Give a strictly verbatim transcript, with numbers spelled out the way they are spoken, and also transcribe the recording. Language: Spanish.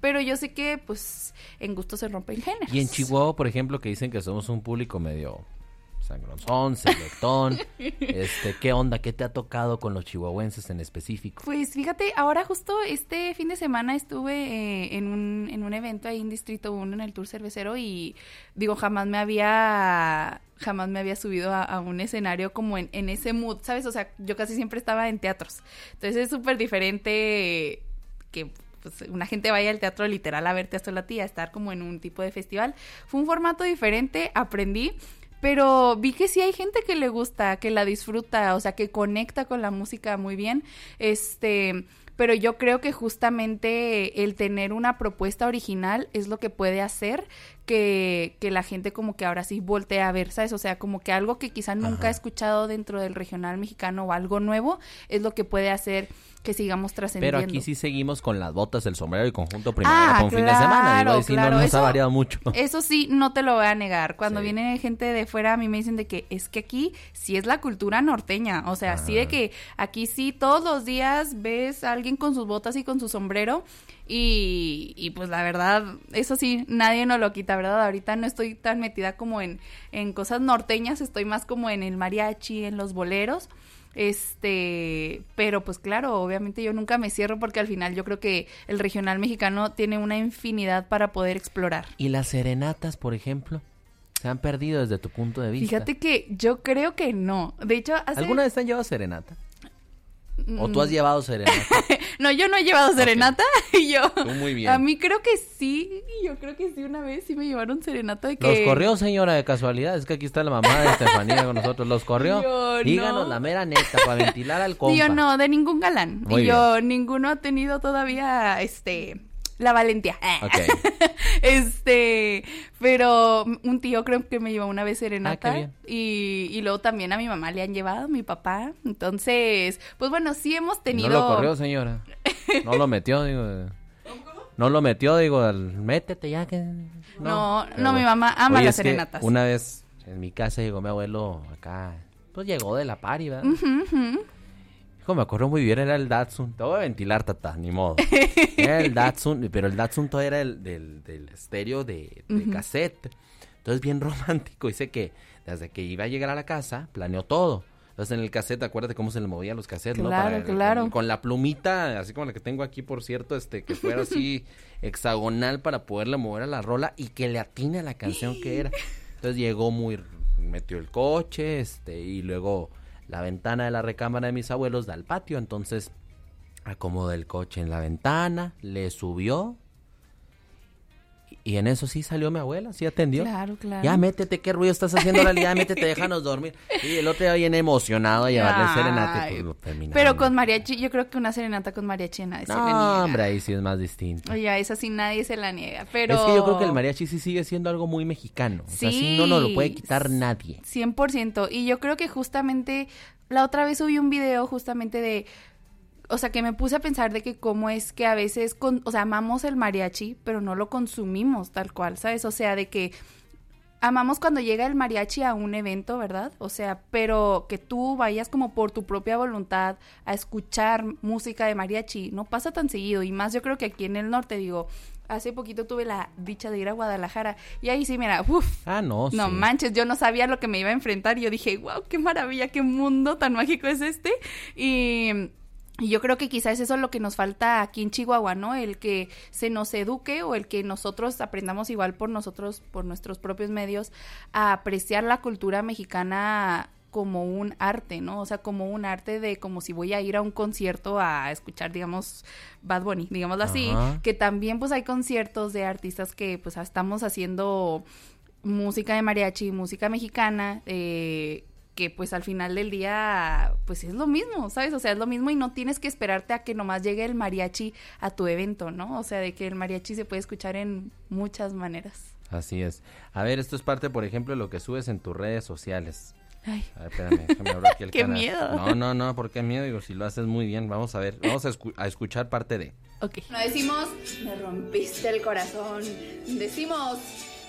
pero yo sé que pues en gusto se rompen géneros. Y en Chihuahua, por ejemplo, que dicen que somos un público medio sangronzón, selectón, este, ¿qué onda? ¿Qué te ha tocado con los chihuahuenses en específico? Pues fíjate, ahora justo este fin de semana estuve eh, en un en un evento ahí en Distrito uno en el Tour Cervecero y digo, jamás me había jamás me había subido a, a un escenario como en, en ese mood, ¿sabes? O sea, yo casi siempre estaba en teatros, entonces es súper diferente que pues una gente vaya al teatro literal a verte a la tía, estar como en un tipo de festival. Fue un formato diferente, aprendí. Pero vi que sí hay gente que le gusta, que la disfruta, o sea, que conecta con la música muy bien, este, pero yo creo que justamente el tener una propuesta original es lo que puede hacer que, que la gente como que ahora sí voltee a ver, ¿sabes? O sea, como que algo que quizá nunca Ajá. ha escuchado dentro del regional mexicano o algo nuevo es lo que puede hacer que sigamos trascendiendo. Pero aquí sí seguimos con las botas, el sombrero y conjunto primavera ah, con claro, fin de semana. Digo, ahí sí claro. no nos eso, ha variado mucho. Eso sí, no te lo voy a negar. Cuando sí. viene gente de fuera, a mí me dicen de que es que aquí sí es la cultura norteña. O sea, Ajá. sí de que aquí sí todos los días ves a alguien con sus botas y con su sombrero. Y, y pues la verdad, eso sí, nadie nos lo quita, ¿verdad? Ahorita no estoy tan metida como en, en cosas norteñas, estoy más como en el mariachi, en los boleros. Este, pero pues claro, obviamente yo nunca me cierro porque al final yo creo que el regional mexicano tiene una infinidad para poder explorar. ¿Y las serenatas, por ejemplo? ¿Se han perdido desde tu punto de vista? Fíjate que yo creo que no. De hecho, hace... ¿alguna vez te han llevado serenata? ¿O tú has llevado serenata? No, yo no he llevado serenata. Okay. Y yo... Tú muy bien. A mí creo que sí. Yo creo que sí, una vez sí me llevaron serenata de que... ¿Los corrió, señora, de casualidad? Es que aquí está la mamá de Estefanía con nosotros. ¿Los corrió? Yo Díganos no. la mera neta para ventilar al compa. Yo no, de ningún galán. Muy y yo, bien. ninguno ha tenido todavía, este... la valentía. Okay. Este, pero un tío creo que me llevó una vez serenata. Ah, qué bien. Y, y luego también a mi mamá le han llevado, mi papá. Entonces, pues bueno, sí hemos tenido... No lo corrió, señora. No lo metió, digo. No lo metió, digo, al... métete ya que... No, no, Pero no mi bueno. mamá ama Oye, las es que serenatas. una vez en mi casa llegó mi abuelo acá, pues llegó de la pari, ¿verdad? Uh-huh, uh-huh. Hijo, me acuerdo muy bien, era el Datsun. Te voy a ventilar, tata, ni modo. Era el Datsun, pero el Datsun todavía era el del, del estéreo de, de uh-huh. cassette. Entonces, bien romántico. Dice que desde que iba a llegar a la casa, planeó todo. Entonces, en el cassette, acuérdate cómo se le movían los cassettes, claro, ¿no? Para, claro. Con, con la plumita, así como la que tengo aquí, por cierto, este, que fuera así hexagonal para poderle mover a la rola y que le atine a la canción que era. Entonces, llegó muy... metió el coche, este, y luego... la ventana de la recámara de mis abuelos da al patio, entonces acomodó el coche en la ventana, le subió y en eso sí salió mi abuela, sí atendió. Claro, claro. Ya métete, qué ruido estás haciendo, Lali, ya métete, déjanos dormir. Y el otro día viene emocionado a llevarle Ay, serenata y pues lo terminamos. Pero con mariachi, yo creo que una serenata con mariachi nadie no, se le niega. hombre, ahí sí es más distinto. Oye, esa sí nadie se la niega, pero... Es que yo creo que el mariachi sí sigue siendo algo muy mexicano. Sí, o sea, sí no nos lo puede quitar nadie. cien por ciento. Y yo creo que justamente, la otra vez subí un video justamente de... O sea, que me puse a pensar de que cómo es que a veces, con, o sea, amamos el mariachi, pero no lo consumimos tal cual, ¿sabes? O sea, de que amamos cuando llega el mariachi a un evento, ¿verdad? O sea, pero que tú vayas como por tu propia voluntad a escuchar música de mariachi, no pasa tan seguido. Y más yo creo que aquí en el norte, digo, hace poquito tuve la dicha de ir a Guadalajara y ahí sí, mira, uff. Ah, no, No sí. manches, yo no sabía lo que me iba a enfrentar y yo dije, wow, qué maravilla, qué mundo tan mágico es este. Y... Y yo creo que quizás eso es lo que nos falta aquí en Chihuahua, ¿no? El que se nos eduque o el que nosotros aprendamos igual por nosotros, por nuestros propios medios, a apreciar la cultura mexicana como un arte, ¿no? O sea, como un arte de como si voy a ir a un concierto a escuchar, digamos, Bad Bunny, digámoslo así, Ajá. que también pues hay conciertos de artistas que pues estamos haciendo música de mariachi, música mexicana, eh... que pues al final del día pues es lo mismo, ¿sabes? O sea, es lo mismo y no tienes que esperarte a que nomás llegue el mariachi a tu evento, ¿no? O sea, de que el mariachi se puede escuchar en muchas maneras. Así es. A ver, esto es parte, por ejemplo, de lo que subes en tus redes sociales. Ay. A ver, espérame, déjame abrir aquí el ¡Qué canal. miedo! No, no, no, ¿por qué miedo? Digo, si lo haces muy bien, vamos a ver, vamos a, escu- a escuchar parte de... Ok. No decimos, me rompiste el corazón. Decimos,